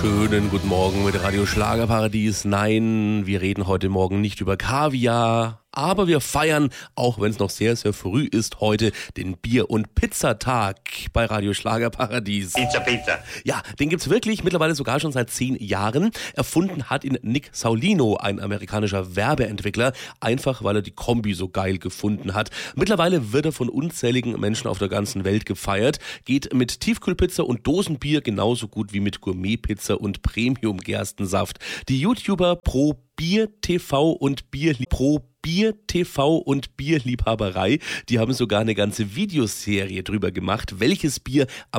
Schönen guten Morgen mit Radio Schlagerparadies. Nein, wir reden heute Morgen nicht über Kaviar, aber wir feiern, auch wenn es noch sehr, sehr früh ist, heute den Bier- und Pizzatag bei Radio Schlagerparadies. Pizza. Ja, den gibt's wirklich mittlerweile sogar schon seit 10 Jahren. Erfunden hat ihn Nick Saulino, ein amerikanischer Werbeentwickler, einfach weil er die Kombi so geil gefunden hat. Mittlerweile wird er von unzähligen Menschen auf der ganzen Welt gefeiert, geht mit Tiefkühlpizza und Dosenbier genauso gut wie mit Gourmetpizza und Premium-Gerstensaft. Die YouTuber Pro Bier TV und Bierliebhaberei, die haben sogar eine ganze Videoserie drüber gemacht, welches Bier am